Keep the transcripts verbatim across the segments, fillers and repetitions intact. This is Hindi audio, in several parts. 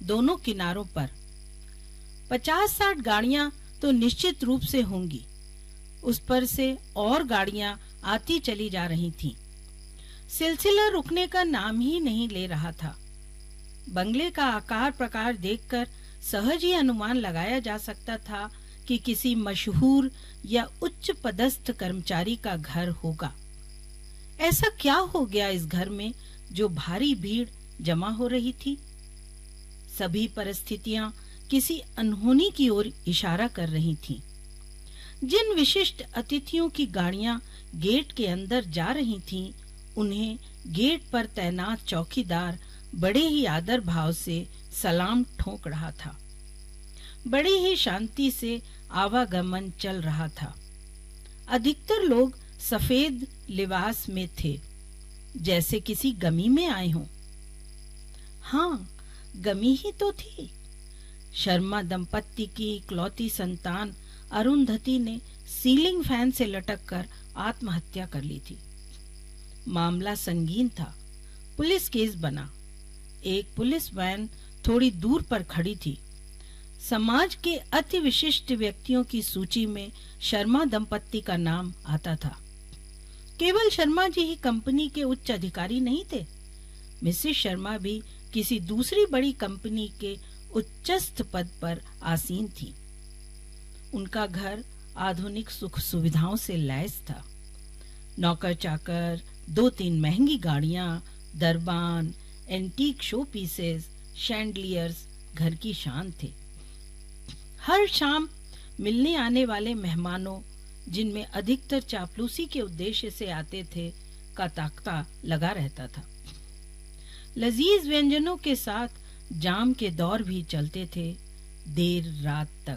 दोनों किनारों पर। पचास साठ गाड़ियां तो निश्चित रूप से होंगी। उस पर से और गाड़ियां आती चली जा रही थीं। सिलसिला रुकने का नाम ही नहीं ले रहा था। बंगले का आकार प्रकार देखकर सहज ही अनुमान लगाया जा सकता था कि किसी मशहूर या उच्च पदस्थ कर्मचारी का घर होगा। ऐसा क्या हो गया इस घर में जो भारी भीड़ जमा हो रही थी? सभी परिस्थितियां किसी अनहोनी की ओर इशारा कर रही थीं। जिन विशिष्ट अतिथियों की गाड़ियां गेट के अंदर जा रही थीं, उन्हें गेट पर तैनात चौकीदार बड़े ही आदर भाव से सलाम ठोक रहा था। बड़ी ही शांति से आवागमन चल रहा था। अधिकतर लोग सफेद लिबास में थे, जैसे किसी गमी में आए हों। हाँ, गमी ही तो थी। शर्मा दंपत्ति की इकलौती संतान अरुंधति ने सीलिंग फैन से लटककर आत्महत्या कर ली थी। मामला संगीन था। पुलिस केस बना। एक पुलिस वैन थोड़ी दूर पर खड़ी थी। समाज के अति विशिष्ट व्यक्तियों की सूची में शर्मा दंपत्ति का नाम आता था। केवल शर्मा जी ही कंपनी के उच्च अधिकारी नहीं थे। मिसेस शर्मा भी किसी दूसरी बड़ी कंपनी के उच्चस्थ पद पर आसीन थी। उनका घर आधुनिक सुख सुविधाओं से लैस था। नौकर चाकर, दो तीन महंगी गाड़ियां, दरबान, एंटीक शो पीसेस, शैंडलियर्स घर की शान थे। हर शाम मिलने आने वाले मेहमानों, जिनमें अधिकतर चापलूसी के उद्देश्य से आते थे, का तांता लगा रहता था। लजीज व्यंजनों के साथ जाम के दौर भी चलते थे देर रात तक।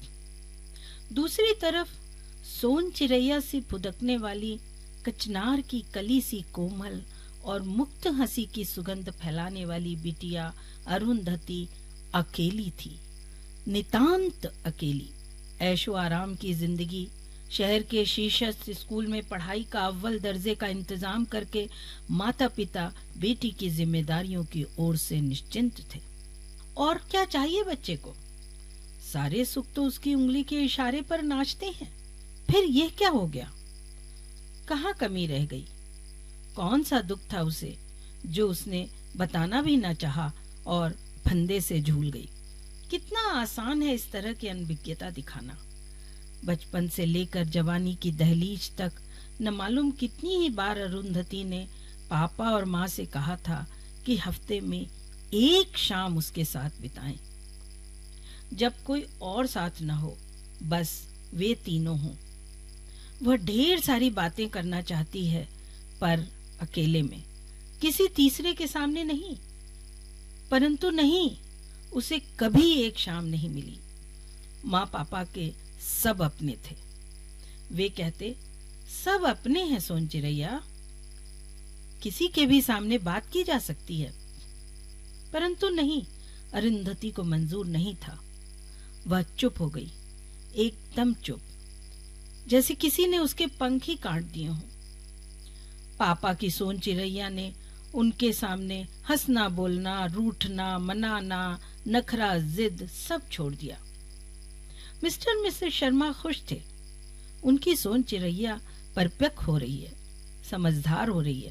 दूसरी तरफ सोन चिरैया सी फुदकने वाली, कचनार की कली सी कोमल और मुक्त हंसी की सुगंध फैलाने वाली बिटिया अरुंधति अकेली थी, नितांत अकेली। ऐशो आराम की जिंदगी, शहर के शीर्षस्थ स्कूल में पढ़ाई का अव्वल दर्जे का इंतजाम करके माता पिता बेटी की जिम्मेदारियों की ओर से निश्चिंत थे। और क्या चाहिए बच्चे को? सारे सुख तो उसकी उंगली के इशारे पर नाचते हैं। फिर यह क्या हो गया? कहाँ कमी रह गई? कौन सा दुख था उसे जो उसने बताना भी न चाहा और फंदे से झूल गई? कितना आसान है इस तरह की अनभिज्ञता दिखाना। बचपन से लेकर जवानी की दहलीज तक न मालूम कितनी ही बार अरुंधति ने पापा और माँ से कहा था कि हफ्ते में एक शाम उसके साथ बिताएं, जब कोई और साथ न हो, बस वे तीनों हों। वह ढेर सारी बातें करना चाहती है, पर अकेले में, किसी तीसरे के सामने नहीं। परंतु नहीं, उसे कभी एक शाम नहीं मिली। माँ पापा के सब अपने थे। वे कहते, सब अपने हैं सोन चिरैया, किसी के भी सामने बात की जा सकती है। परंतु नहीं, अरुंधति को मंजूर नहीं था। वह चुप हो गई, एकदम चुप, जैसे किसी ने उसके पंख ही काट दिए हों। पापा की सोन चिरैया ने उनके सामने हंसना बोलना, रूठना, मनाना, नखरा, जिद सब छोड़ दिया। मिस्टर मिसेस शर्मा खुश थे। उनकी सोन चिरैया परिपक्व हो रही है, समझदार हो रही है।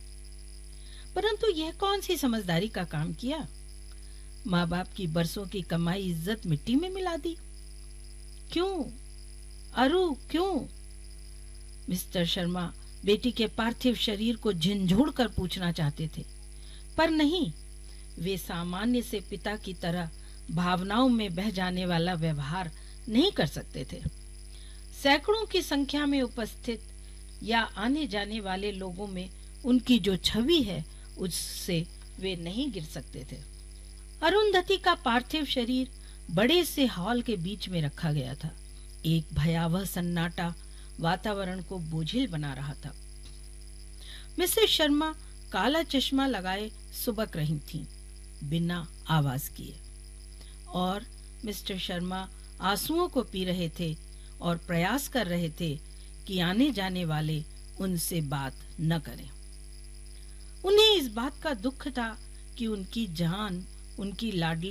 परंतु यह कौन सी समझदारी का काम किया? माँ बाप की बरसों की कमाई इज्जत मिट्टी में मिला दी। क्यों अरु, क्यों? मिस्टर शर्मा बेटी के पार्थिव शरीर को झंझोड़ कर पूछना चाहते थे, पर नहीं, वे सामान्य से पिता की तरह भावनाओं में बह जाने वाला व्यवहार नहीं कर सकते थे। सैकड़ों की संख्या में उपस्थित या आने जाने वाले लोगों में उनकी जो छवि है, उससे वे नहीं गिर सकते थे। अरुंधति का पार्थिव शरीर बड़े से हॉल के बीच में रखा गया था। एक भयावह सन्नाटा वातावरण को बोझिल बना रहा था। मिसेस शर्मा काला चश्मा लगाए सुबक रही थीं, बिना आवाज किए, और मिस्टर शर्मा आंसुओं को पी रहे थे और प्रयास कर रहे थे कि आने जाने वाले उनसे बात न करें। उन्हें इस बात का दुख था कि उनकी जान, उनकी लाडली